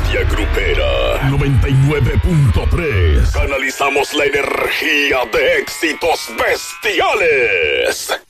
bestia grupera. 99.3. Canalizamos la energía de éxitos bestiales.